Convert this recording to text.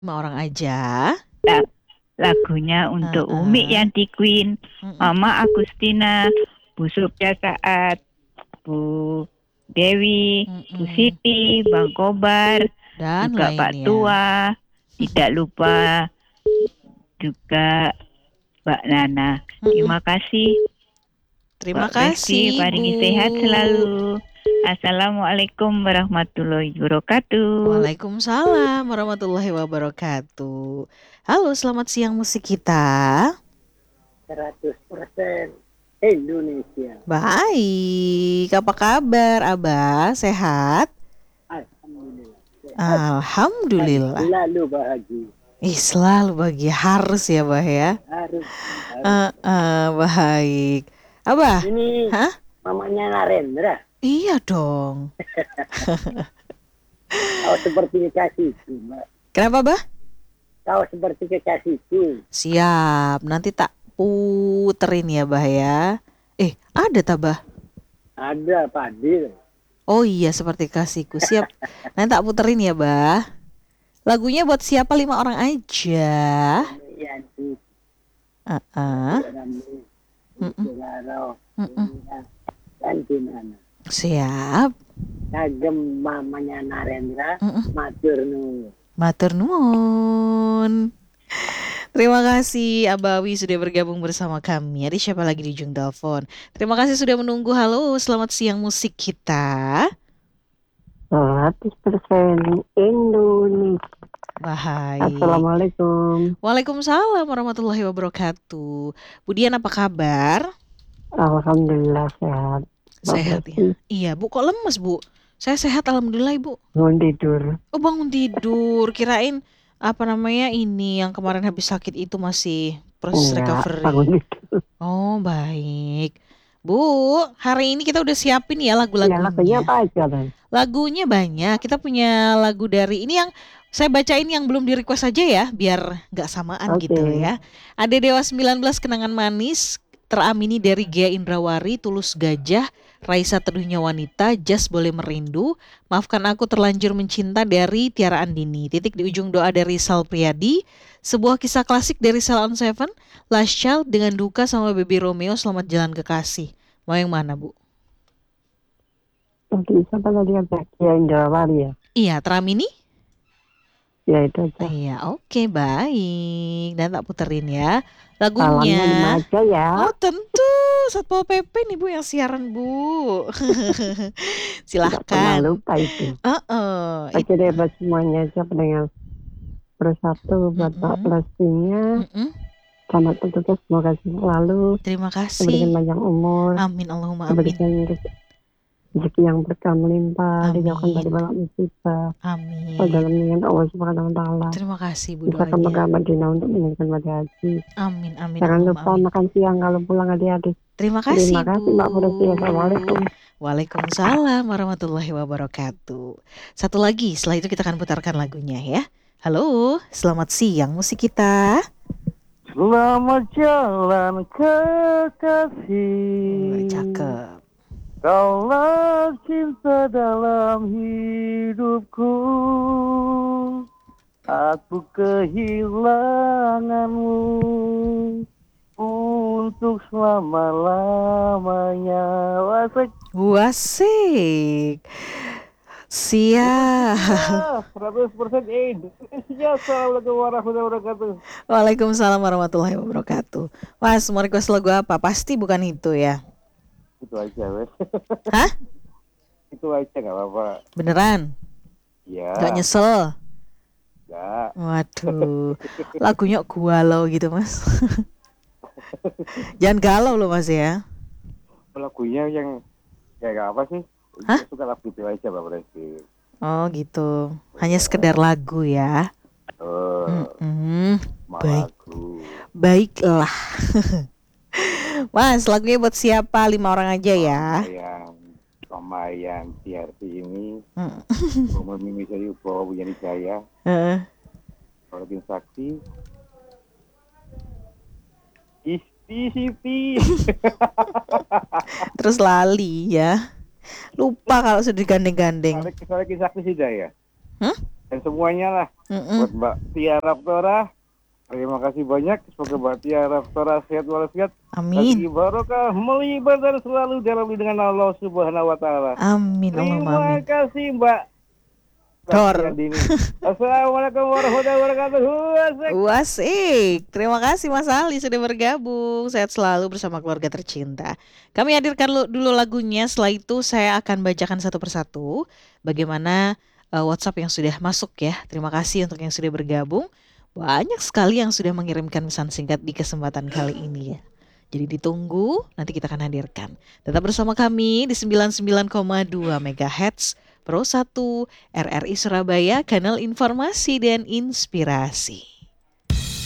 5 orang aja. Lagunya untuk Umi Heeh. Yanti Queen, Mm-mm. Mama Agustina, Bu Supya Saat, Bu Dewi, Bu Mm-mm. Siti, Bang Kobar, Dan juga Pak lainnya. Tua, tidak lupa juga Mbak Nana. Mm-mm. Terima kasih. Terima Mbak Besti, kasih, Bu. paling sehat selalu. Assalamualaikum warahmatullahi wabarakatuh. Waalaikumsalam warahmatullahi wabarakatuh. Halo, selamat siang musik kita. 100% Indonesia. Baik, apa kabar, Abah? Sehat? Alhamdulillah. Sehat. Dan Alhamdulillah. selalu bahagia. Selalu bahagia harus ya, Bah ya. Harus. Harus. Baik. Abah? Ini Hah? mamanya Narendra. Iya dong. Kau seperti kekasihku, Mbak. Kenapa, Bah? Kau seperti kekasihku. Siap, nanti tak puterin ya, Bah ya. Ada tak, Bah? Ada Fadil. Oh iya, seperti kasihku. Siap. Nanti tak puterin ya, Bah. Lagunya buat siapa? 5 orang aja. Yanti. Uh-uh. Ramli. Mm-mm. Suraro. Mm-mm. Dan Dinana. Siap. Kagem mamanya Narendra. Mm-mm. Matur nuwun. Matur nuwun. Terima kasih Abawi sudah bergabung bersama kami. Ada siapa lagi di ujung telepon? Terima kasih sudah menunggu. Halo, selamat siang musik kita. 100% Indonesia. Baik. Assalamualaikum. Waalaikumsalam warahmatullahi wabarakatuh. Bu Dian apa kabar? Alhamdulillah sehat. Sehat ya. Iya, Bu, kok lemes, Bu? Saya sehat alhamdulillah, Ibu. Bangun tidur. Oh, bangun tidur. Kirain apa namanya ini yang kemarin habis sakit itu masih proses recovery. Bangun tidur. Oh, baik. Bu, hari ini kita udah siapin ya lagu-lagunya. Ya, lagunya apa aja, Bang? Lagunya banyak. Kita punya lagu dari ini yang saya bacain yang belum di request aja ya, biar nggak samaan gitu ya. Ada Dewa 19 Kenangan Manis, Teramini dari Gia Indrawari, Tulus Gajah, Raisa Teduhnya Wanita, Jas Boleh Merindu, Maafkan Aku Terlanjur Mencinta dari Tiara Andini, Titik di Ujung Doa dari Sal Priadi, sebuah kisah klasik dari Salon Seven, Last Child dengan Duka sama Baby Romeo, Selamat Jalan Kekasih. Mau yang mana, Bu? Nanti siapa tadi yang Gia Indrawari ya? Iya, Teramini? Ya itu aja. Iya, oke, baik. Dan tak puterin ya Salamnya 5 lagunya. aja ya. Oh tentu, Satpol PP nih Bu yang siaran Bu. Tidak pernah Silahkan. lupa itu. Oke deh buat semuanya aja pendengar bersatu buat Pak Plestinya. Selamat bertugas, semoga selalu. Terima kasih. Diberikan panjang umur. Amin Allahumma diberikan amin. rezeki yang berkah melimpah, Amin. dijauhkan dari balak musibah. Amin. Dalam niat Allah Subhanahu wa taala. Terima kasih Bu Bisa ke doanya. Mekah Madinah untuk menunaikan ibadah haji. Amin amin. Jangan Allahumma lupa amin. makan siang kalau pulang adik-adik. Terima kasih Terima kasih Mbak Purwati. Assalamualaikum. Waalaikumsalam warahmatullahi wabarakatuh. Satu lagi, setelah itu kita akan putarkan lagunya ya. Halo, selamat siang musik kita. Selamat jalan kekasih. Cakep. Kaulah cinta dalam hidupku. Aku kehilanganmu untuk selama-lamanya. Wasik. Siap. 100% Indonesia. Assalamualaikum warahmatullahi wabarakatuh. Waalaikumsalam warahmatullahi wabarakatuh. Mas, mau request lagu apa? Pasti bukan itu ya. Itu aja wes. Hah? Itu aja gak apa-apa. Beneran? Iya. Gak nyesel? Gak. Waduh, lagunya galau gitu Mas. Jangan galau loh Mas ya. Lagunya yang kayak apa sih? Hah? Suka lagu itu aja Pak Presi. Oh gitu, hanya sekedar lagu ya. Baiklah. Mas, lagunya buat siapa? 5 orang aja ya. Sama yang TRT ini Mimi Sayu bawa punya Jaya kalau tim saksi Siti terus lali ya, lupa kalau sudah digandeng-gandeng. Soalnya saksi sudah ya. dan semuanya lah. Buat Mbak Tia Raptora, terima kasih banyak. Semoga Mbak Tia Raptora sehat walafiat. Amin. Rezeki barokah, melibat dan selalu dalam lindungan Allah Subhanahu wa taala. Amin. Terima Amin. kasih Mbak Dor. Assalamualaikum warahmatullahi wabarakatuh. Wasik. Terima kasih Mas Ali sudah bergabung. Sehat selalu bersama keluarga tercinta. Kami hadirkan dulu lagunya. Setelah itu saya akan bacakan satu persatu bagaimana WhatsApp yang sudah masuk ya. Terima kasih untuk yang sudah bergabung. Banyak sekali yang sudah mengirimkan pesan singkat di kesempatan kali ini ya. Jadi ditunggu, nanti kita akan hadirkan. Tetap bersama kami di 99,2 MHz Pro 1 RRI Surabaya, kanal informasi dan inspirasi.